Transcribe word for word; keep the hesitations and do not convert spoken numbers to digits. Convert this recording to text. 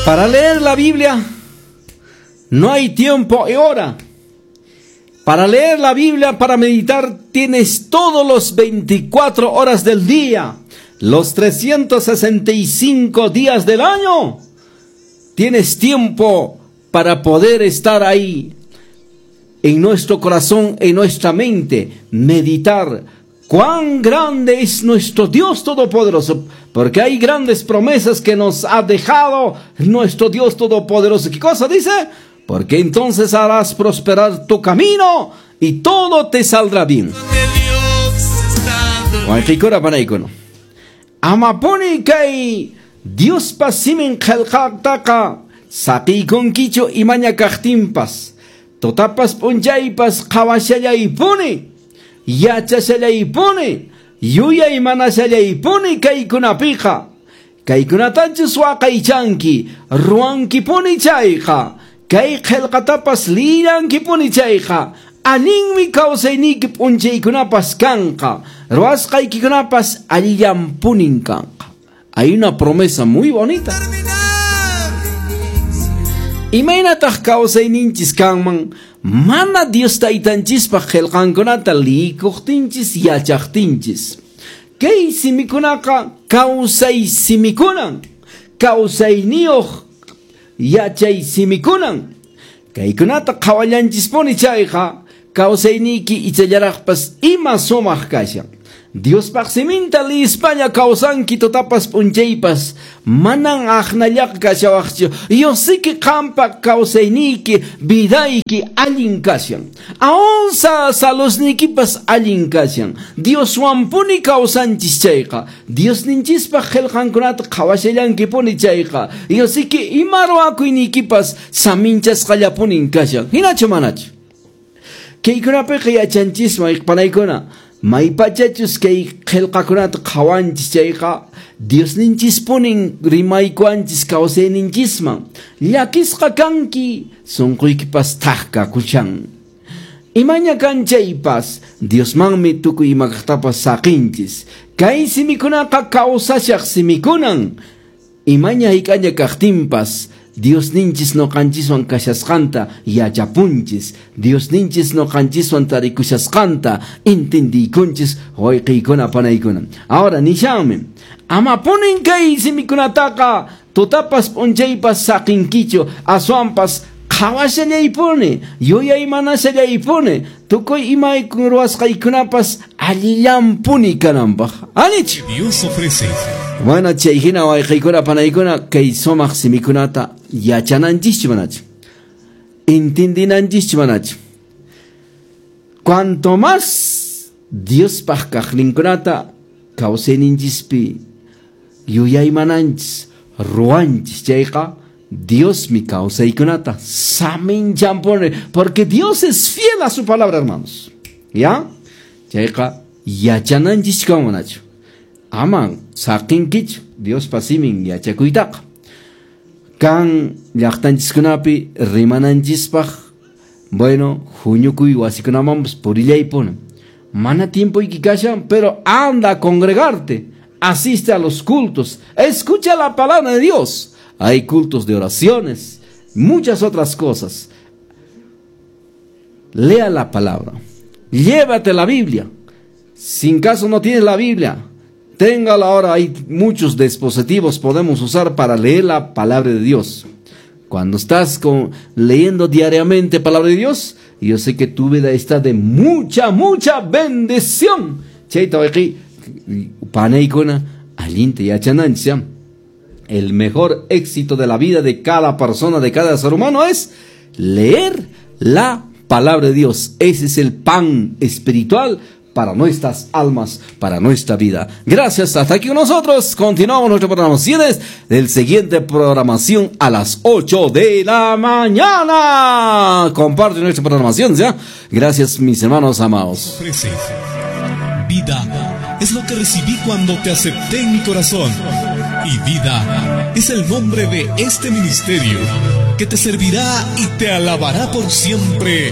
Para leer la Biblia no hay tiempo y hora. Para leer la Biblia, para meditar, tienes todos los veinticuatro horas del día, los trescientos sesenta y cinco días del año. Tienes tiempo para poder estar ahí, en nuestro corazón, en nuestra mente, meditar cuán grande es nuestro Dios Todopoderoso, porque hay grandes promesas que nos ha dejado nuestro Dios Todopoderoso. ¿Qué cosa dice? Porque entonces harás prosperar tu camino y todo te saldrá bien. Amaponi kai Dios pasimen khalqaqtaqa saqikun kichu imaña kaqtimpas totapas punchaypas qawashallay-puni yachashallay-puni yuyay manashallay-puni kaykunapiqa kaykunatanchus waqaychanki ruwankipuni chayqa kay qillqatapas lillankipuni chayqa aninmi kawsayniki p'unchaykunapas kanqa ruwasqaykikunapas allillanpunin kanqa. Hay una promesa muy bonita. Imaynataq kawsayninchis kanman mana Dios taytanchispa qillqankunata liykuqtinchis yachaqtinchis. Kay simikunaqa kawsay simikunan, kawsayniyuq yachay simikunan. Kaykunata qhawallanchispuni chayqa kawsayniki ichallaraqpas ima sumaq kashan. Dios paqsiminta li España kawsanki totapas punchaypas manan aqnallaqa kashawaqchu. Yo sé que qampa kawsayniki vidayki allin kashan. Aún sa salusnikipas allin kashan. Dios wampuni kawsanchis chayqa. Dios ninchispa qillqankunata qhawashallankipuni chayqa. Yo sé que ima ruwakuynikipas saminchasqallapunin kashan. Hinachu manachu. Kaykunapiqa yachanchisma iqpanaykuna maypachachus kay qillqakunata qhawanchis chayqa Dios ninchispunin rimaykuanchis kawsayninchisman llakisqa kanki sunquykipas thaqqa kuchan imaña kanchaypas Diosmanmi tukuy imakaqtapas saqinchis kay simikunaqa kawsashaq simikunan imaña hik'aña kaqtinpas Dios ninchis no qanchiswan kashasqanta yachapunchis. Dios ninchis no qanchiswan tarikushasqanta intendiykunchis wayqiykuna panaykuna. Ahora nishanmi amapunin kay simikunataqa tutapas p'unchaypas saqinkichu aswanpas qhawashallaypuni yuyay manashallaypuni tukuy imaykun ruwasqaykunapas allillanpuni kananpaq. ¿Anichu? Dios ofrece. Bueno, chayhina wayqiykuna panaykuna kay sumaq simikunata yachananchis manachu, entendinanchis manachu. Cuanto más Dios paq kaqninkunata kawsayninchispi yuyaymananchis ruwanchis chayqa Dios mi kawsaykunata saminchampuni, porque Dios es fiel a su palabra, hermanos. ¿Ya? Chayqa yachananchis manachu. Aman saqinkichu Dios pasimin yachakuytaqa. Kan llaqtanchiskunapi rimananchispaq bueno huñukuy wasikunamanpas purillaypuni mana tiempoyki kashan, pero anda a congregarte, asiste a los cultos, escucha la palabra de Dios. Hay cultos de oraciones, muchas otras cosas. Lea la palabra, llévate la Biblia. Si en caso no tienes la Biblia, téngala ahora. Hay muchos dispositivos podemos usar para leer la palabra de Dios. Cuando estás con, leyendo diariamente palabra de Dios, yo sé que tu vida está de mucha, mucha bendición. El mejor éxito de la vida de cada persona, de cada ser humano, es leer la palabra de Dios. Ese es el pan espiritual para nuestras almas, para nuestra vida. Gracias, hasta aquí con nosotros. Continuamos nuestras programaciones del siguiente programación a las ocho de la mañana. Comparte nuestra programación, ¿ya? Gracias, mis hermanos amados. Ofrece vida es lo que recibí cuando te acepté en mi corazón. Y vida es el nombre de este ministerio que te servirá y te alabará por siempre.